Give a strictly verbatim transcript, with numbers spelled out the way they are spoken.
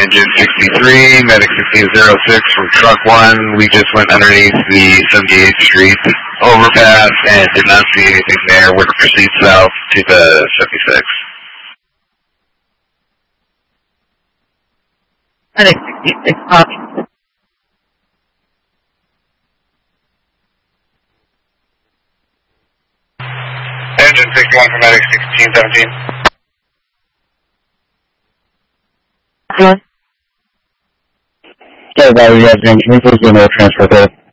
Engine sixty-three, Medic sixteen oh six from Truck one. We just went underneath the seventy-eighth Street overpass and did not see anything there. We're to proceed south to the seventy-six. Medic sixty-six, copy. Engine sixty-one for Medic sixteen seventeen. Hello? Sorry about it, you guys. Can we please do no transfer code?